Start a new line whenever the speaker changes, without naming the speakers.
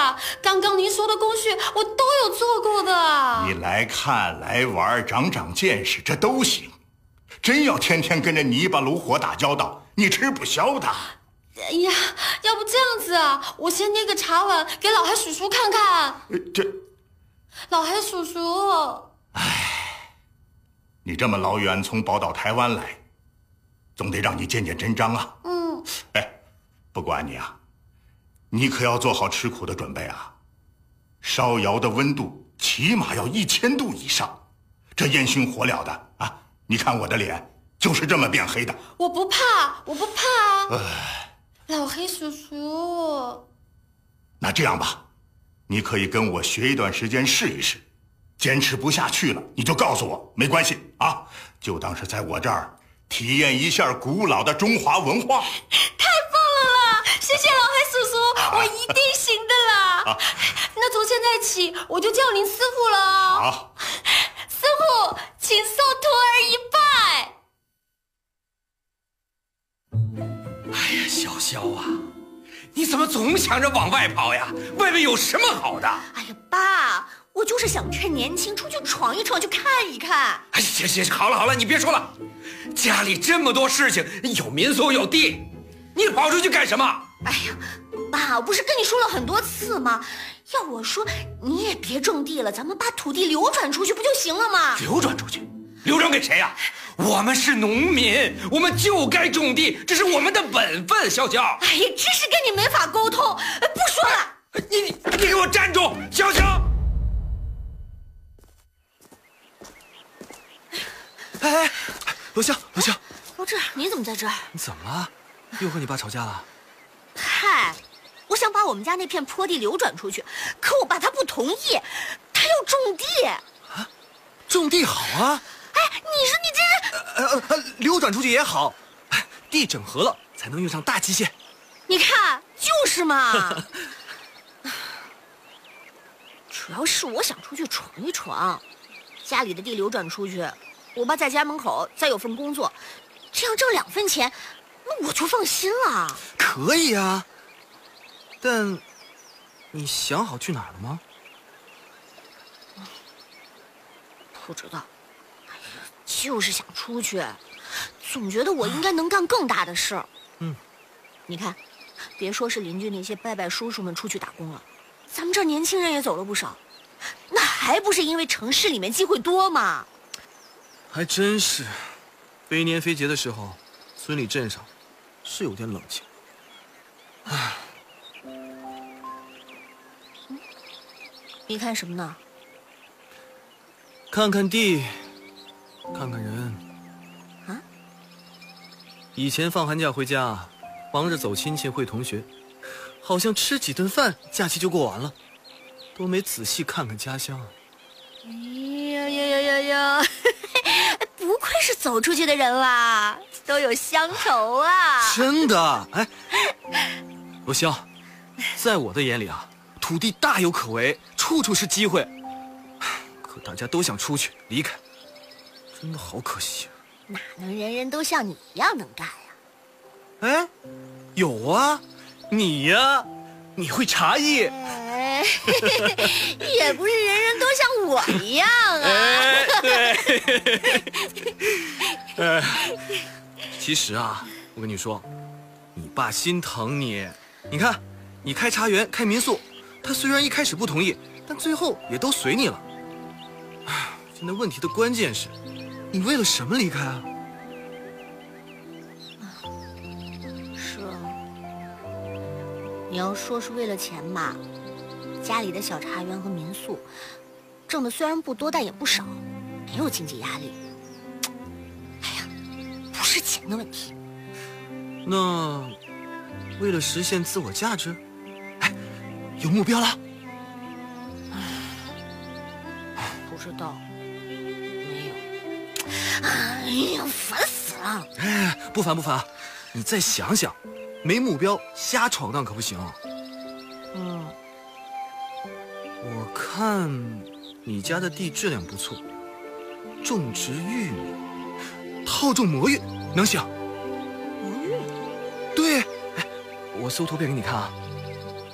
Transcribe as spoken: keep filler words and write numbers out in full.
啊，刚刚您说的工序我都有做过的。
你来看来玩，长长见识，这都行。真要天天跟着泥巴炉火打交道，你吃不消的。
哎呀，要不这样子啊，我先捏个茶碗给老黑叔叔看看。
呃、这，
老黑叔叔，
哎，你这么老远从宝岛台湾来，总得让你见见真章啊。
嗯。
哎，不管你啊，你可要做好吃苦的准备啊。烧窑的温度起码要一千度以上，这烟熏火燎的啊！你看我的脸，就是这么变黑的。
我不怕，我不怕。哎，老黑叔叔，
那这样吧，你可以跟我学一段时间试一试，坚持不下去了，你就告诉我，没关系啊，就当是在我这儿体验一下古老的中华文化。
太棒了啦！谢谢老黑叔叔，啊、我一定行的啦。啊、那从现在起，我就叫您师傅了。
好，
师傅，请受徒儿一拜。
哎呀，小肖啊，你怎么总想着往外跑呀？外面有什么好的？
哎呀，爸，我就是想趁年轻出去闯一闯，去看一看。
哎，行行，好了好了，你别说了，家里这么多事情，有民宿有地，你跑出去干什么？
哎呀，爸，我不是跟你说了很多次吗？要我说，你也别种地了，咱们把土地流转出去不就行了吗？
流转出去？流转给谁呀？我们是农民，我们就该种地，这是我们的本分，小肖。
哎呀，真是跟你没法沟通，不说了。
你你你给我站住，小肖！
哎哎，罗香，罗香，
罗志，你怎么在这儿？
你怎么了？又和你爸吵架了？
嗨，我想把我们家那片坡地流转出去，可我爸他不同意，他要种地。
啊，种地好啊！
哎，你说你这是……
呃呃呃，流转出去也好，地整合了才能用上大机械。
你看，就是嘛。主要是我想出去闯一闯，家里的地流转出去，我爸在家门口再有份工作，这样挣两份钱，那我就放心了。
可以啊，但你想好去哪儿了吗？
不知道，哎呀，就是想出去，总觉得我应该能干更大的事。
嗯，
你看，别说是邻居那些伯伯叔叔们出去打工了，咱们这儿年轻人也走了不少，那还不是因为城市里面机会多吗？
还真是，飞年飞节的时候，村里镇上是有点冷清。唉，
嗯，你看什么呢？
看看地，看看人。
啊？
以前放寒假回家，忙着走亲戚会同学，好像吃几顿饭，假期就过完了，都没仔细看看家乡。
哎呀呀呀呀呀！不愧是走出去的人啦，都有乡愁啊！
真的，哎，罗霄，在我的眼里啊，土地大有可为，处处是机会。可大家都想出去离开，真的好可惜啊！
哪能人人都像你一样能干呀？
哎，有啊，你呀，你会茶艺。
哎，也不是人人都像我一样啊。
哎，对。哎，其实啊，我跟你说，你爸心疼你。你看，你开茶园、开民宿，他虽然一开始不同意，但最后也都随你了。哎，现在问题的关键是，你为了什么离开啊？
是啊，你要说是为了钱吧，家里的小茶园和民宿，挣的虽然不多，但也不少，没有经济压力。哎呀，不是钱的问题。
那为了实现自我价值，哎，有目标了？
不知道，没有。哎呀，烦死了！
哎，不烦不烦，你再想想，没目标瞎闯荡可不行。
嗯，
我看你家的地质量不错，种植玉米，套种魔芋能行？
魔芋？
对，哎，我搜图片给你看啊。